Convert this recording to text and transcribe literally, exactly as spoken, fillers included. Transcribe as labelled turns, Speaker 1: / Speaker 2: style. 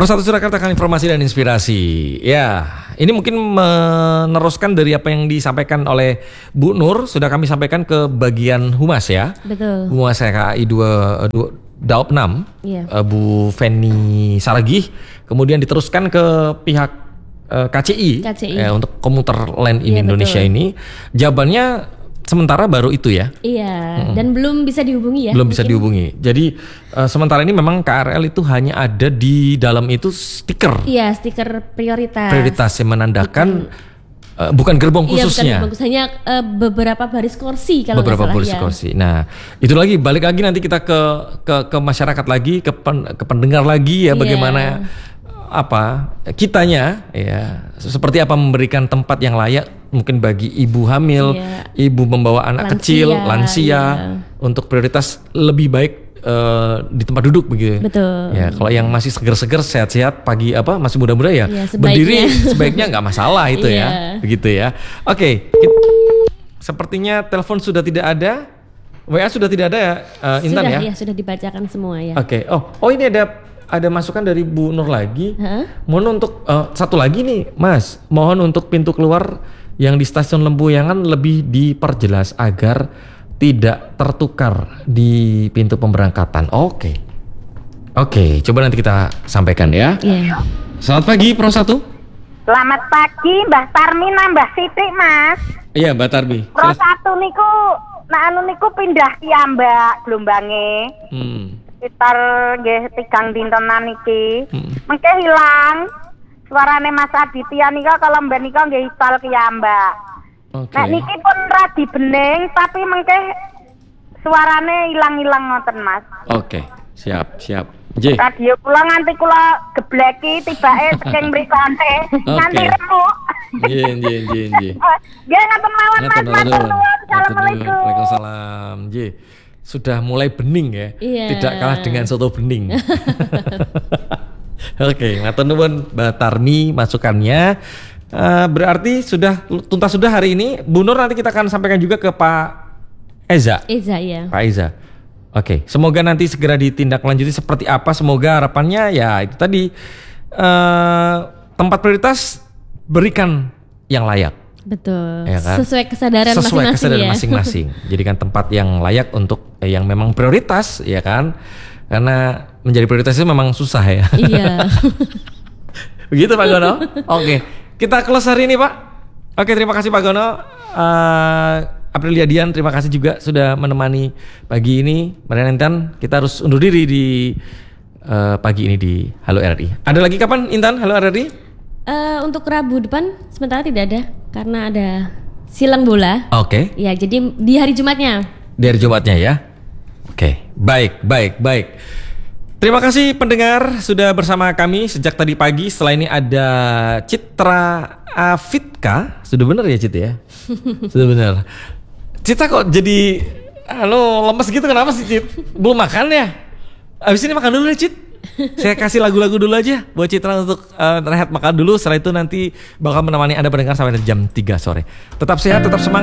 Speaker 1: Pro satu Surakarta akan informasi dan inspirasi. Ya, ini mungkin meneruskan dari apa yang disampaikan oleh Bu Nur. Sudah kami sampaikan ke bagian humas ya.
Speaker 2: Betul.
Speaker 1: Humas K A I dua Daop enam,
Speaker 2: iya.
Speaker 1: Bu Feni Saragih. Kemudian diteruskan ke pihak uh, K C I,
Speaker 2: K C I.
Speaker 1: Ya, untuk komuter lain in
Speaker 2: Iya,
Speaker 1: Indonesia
Speaker 2: betul.
Speaker 1: ini. Jawabannya sementara baru itu ya.
Speaker 2: Iya,
Speaker 1: Hmm.
Speaker 2: dan belum bisa dihubungi ya.
Speaker 1: Belum bisa
Speaker 2: mungkin.
Speaker 1: dihubungi. Jadi uh, sementara ini memang K R L itu hanya ada di dalam itu stiker.
Speaker 2: Iya, stiker prioritas.
Speaker 1: Prioritas yang menandakan bukan, uh, bukan gerbong khususnya.
Speaker 2: Iya, bukan gerbong, hanya uh, beberapa baris kursi kalau
Speaker 1: beberapa
Speaker 2: nggak salah,
Speaker 1: baris
Speaker 2: ya.
Speaker 1: kursi. Nah, itu lagi balik lagi nanti kita ke ke ke masyarakat lagi, ke pen, ke pendengar lagi ya,
Speaker 2: Iya.
Speaker 1: bagaimana apa kitanya ya, seperti apa memberikan tempat yang layak mungkin bagi ibu hamil,
Speaker 2: Iya.
Speaker 1: ibu membawa anak
Speaker 2: Lansia,
Speaker 1: kecil, lansia,
Speaker 2: iya.
Speaker 1: untuk prioritas lebih baik uh, di tempat duduk begitu.
Speaker 2: Betul.
Speaker 1: Ya, kalau yang masih seger-seger, sehat-sehat, pagi apa masih muda-muda ya,
Speaker 2: Iya, sebaiknya.
Speaker 1: berdiri sebaiknya nggak masalah itu ya,
Speaker 2: Iya.
Speaker 1: begitu ya. Oke, kita- sepertinya telepon sudah tidak ada, W A sudah tidak ada ya, uh, Intan
Speaker 2: Sudah,
Speaker 1: ya.
Speaker 2: ya, sudah dibacakan semua ya.
Speaker 1: Oke, oh, oh ini ada ada masukan dari Bu Nur lagi.
Speaker 2: Hah?
Speaker 1: Mohon untuk uh, satu lagi nih, Mas. Mohon untuk pintu keluar yang di stasiun Lempuyangan lebih diperjelas agar tidak tertukar di pintu pemberangkatan. Oke, oke. Coba nanti kita sampaikan ya.
Speaker 2: Iya.
Speaker 1: Selamat pagi, Pro satu.
Speaker 3: Selamat pagi, Mbah Tarmi nambah Siti, Mas.
Speaker 1: Iya, Mbak Tarbi.
Speaker 3: Pro satu niku, nah anu niku pindah ki Mbak gelombange.
Speaker 1: Hmm.
Speaker 3: Sekitar nggih tigang dintenan iki.
Speaker 1: Hmm.
Speaker 3: Mengke hilang. Suarane Mas Aditya nika kalau Mbak nika nggih istal ki Mbak.
Speaker 1: Oke.
Speaker 3: Nek niki pun radi bening tapi mengke suarane ilang-ilang ngoten, Mas.
Speaker 1: Oke, siap, siap. J.
Speaker 3: Radio kula nganti kula gebleki tibake saking mrikone nganti
Speaker 1: Oke.
Speaker 3: remuk.
Speaker 1: Nggih, nggih, nggih, nggih.
Speaker 3: Nggih ngaten mawon Mas.
Speaker 1: Ngatur,
Speaker 3: Matur
Speaker 1: ngatur.
Speaker 3: nuwun. Assalamualaikum.
Speaker 1: Waalaikumsalam. J. Sudah mulai bening ya.
Speaker 2: Iya.
Speaker 1: Tidak kalah dengan soto bening. Oke, ngatur nuwun Mbak Tarmi masukannya. Uh, berarti sudah tuntas sudah hari ini. Bu Nur nanti kita akan sampaikan juga ke Pak Eza.
Speaker 2: Eza ya.
Speaker 1: Pak Eza. Oke, semoga nanti segera ditindaklanjuti seperti apa. Semoga harapannya ya itu tadi uh, tempat prioritas berikan yang layak.
Speaker 2: Betul.
Speaker 1: Ya kan?
Speaker 2: Sesuai kesadaran
Speaker 1: Sesuai
Speaker 2: masing-masing
Speaker 1: kesadaran
Speaker 2: ya.
Speaker 1: masing-masing. Jadikan tempat yang layak untuk eh, yang memang prioritas, ya kan? Karena menjadi prioritas itu memang susah ya.
Speaker 2: Iya.
Speaker 1: Begitu Pak Gono. Oke, kita close hari ini Pak. Oke, terima kasih Pak Gono. Uh, Aprilia Dian, terima kasih juga sudah menemani pagi ini. Mariana Intan, kita harus undur diri di uh, pagi ini di Halo R R I. Ada lagi kapan Intan Halo R R I?
Speaker 2: Uh, untuk Rabu depan sementara tidak ada karena ada silang bola.
Speaker 1: Oke.
Speaker 2: Ya, jadi di hari Jumatnya.
Speaker 1: Di hari Jumatnya ya. Oke, baik, baik, baik. Terima kasih pendengar sudah bersama kami sejak tadi pagi. Setelah ini ada Citra Afitka. Sudah benar ya Cit ya? Sudah benar. Citra kok jadi halo lemes gitu, kenapa sih Cit? Belum makan ya? Abis ini makan dulu ya Cit. Saya kasih lagu-lagu dulu aja buat Citra untuk uh, rehat makan dulu. Setelah itu nanti bakal menemani Anda pendengar sampai jam tiga sore. Tetap sehat, tetap semangat.